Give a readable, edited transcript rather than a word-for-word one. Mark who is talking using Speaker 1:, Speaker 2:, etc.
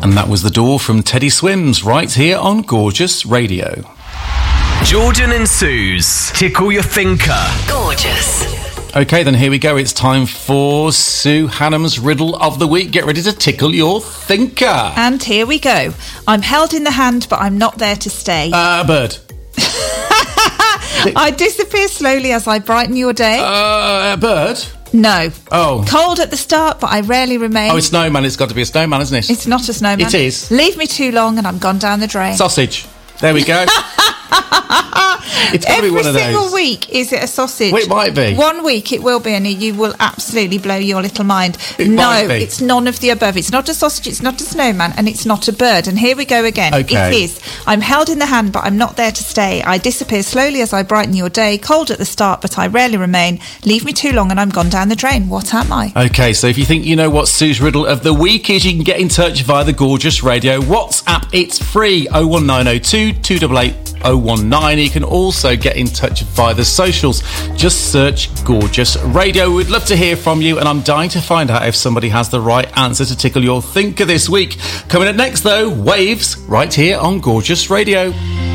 Speaker 1: And that was The Door from Teddy Swims, right here on Gorgeous Radio.
Speaker 2: Jordan and Sue's Tickle Your Thinker.
Speaker 3: Gorgeous.
Speaker 1: OK, then here we go. It's time for Sue Hannam's Riddle of the Week. Get ready to tickle your thinker.
Speaker 4: And here we go. I'm held in the hand, but I'm not there to stay.
Speaker 1: A bird.
Speaker 4: I disappear slowly as I brighten your day.
Speaker 1: A bird?
Speaker 4: No.
Speaker 1: Oh.
Speaker 4: Cold at the start, but I rarely remain.
Speaker 1: Oh, a snowman. It's got to be a snowman, isn't it?
Speaker 4: It's not a snowman.
Speaker 1: It is.
Speaker 4: Leave me too long and I'm gone down the drain.
Speaker 1: Sausage. There we go. It's got to be one of those.
Speaker 4: Every single week, is it a sausage?
Speaker 1: Well, it might be.
Speaker 4: 1 week it will be, and you will absolutely blow your little mind.
Speaker 1: It might be.
Speaker 4: It's none of the above. It's not a sausage, it's not a snowman, and it's not a bird. And here we go again.
Speaker 1: Okay.
Speaker 4: It is. I'm held in the hand, but I'm not there to stay. I disappear slowly as I brighten your day. Cold at the start, but I rarely remain. Leave me too long and I'm gone down the drain. What am I?
Speaker 1: OK, so if you think you know what Sue's Riddle of the Week is, you can get in touch via the Gorgeous Radio WhatsApp. It's free, 01902 288 019. You can also get in touch via the socials. Just search Gorgeous Radio. We'd love to hear from you, and I'm dying to find out if somebody has the right answer to tickle your thinker this week. Coming up next, though, Waves, right here on Gorgeous Radio.